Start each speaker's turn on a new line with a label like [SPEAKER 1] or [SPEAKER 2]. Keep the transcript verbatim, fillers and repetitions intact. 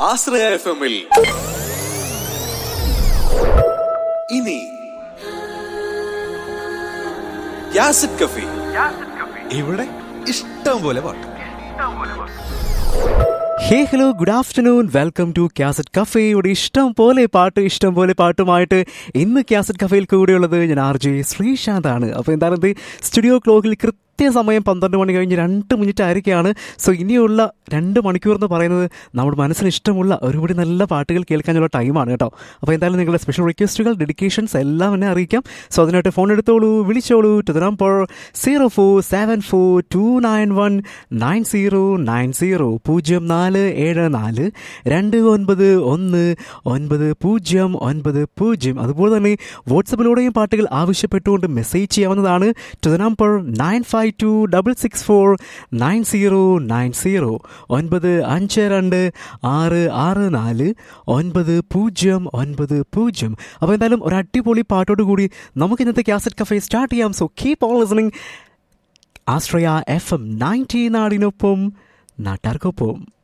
[SPEAKER 1] ആശ്രയ F എമ്മിൽ ഇനി യാസിഡ് കഫി. ഇവിടെ ഇഷ്ടം പോലെ പാട്ട്.
[SPEAKER 2] ഹേ hello good afternoon, welcome to cassette cafe. ഇവിടെ ഇഷ്ടം പോലെ പാട്ട് ഇഷ്ടം പോലെ പാട്ടുമായിട്ട് ഇന്ന് കാസറ്റ് കഫേയിൽ കൂടെയുള്ളത് ഞാൻ ആർ ജെ ശ്രീശാന്ത് ആണ്. അപ്പോൾ എന്താണ് ഇത് സ്റ്റുഡിയോ ക്ലോക്കിൽ കൃത്യസമയം പന്ത്രണ്ട് മണി കഴിഞ്ഞ് രണ്ട് മിനിറ്റ് ആയിരിക്കുകയാണ്. സോ ഇനിയുള്ള രണ്ട് മണിക്കൂർ എന്ന് പറയുന്നത് നമ്മുടെ മനസ്സിന് ഇഷ്ടമുള്ള ഒരുപാട് നല്ല പാട്ടുകൾ കേൾക്കാനുള്ള ടൈമാണ് കേട്ടോ. അപ്പോൾ എന്തായാലും നിങ്ങളുടെ സ്പെഷ്യൽ റിക്വസ്റ്റുകൾ ഡെഡിക്കേഷൻസ് എല്ലാം എന്നെ അറിയിക്കാം. സോ അതിനായിട്ട് ഫോൺ എടുത്തോളൂ, വിളിച്ചോളൂ to the number zero four seven four to nine one nine zero nine zero പൂജ്യം നാല് ഏഴ് നാല് രണ്ട് ഒൻപത് ഒന്ന് ഒൻപത് പൂജ്യം ഒൻപത് പൂജ്യം. അതുപോലെ തന്നെ വാട്സപ്പിലൂടെയും പാട്ടുകൾ ആവശ്യപ്പെട്ടുകൊണ്ട് മെസ്സേജ് ചെയ്യാവുന്നതാണ് to the number nine five to double six four nine zero nine zero ഒൻപത് അഞ്ച് രണ്ട് ആറ് ആറ് നാല് ഒൻപത് പൂജ്യം ഒൻപത് പൂജ്യം. അപ്പോൾ എന്തായാലും ഒരു അടിപൊളി പാട്ടോട് കൂടി നമുക്ക് ഇന്നത്തെ കാസറ്റ് കഫേ സ്റ്റാർട്ട് ചെയ്യാം. So keep on listening Ashraya F M ninety നാടിനൊപ്പം നാട്ടാർക്കൊപ്പം.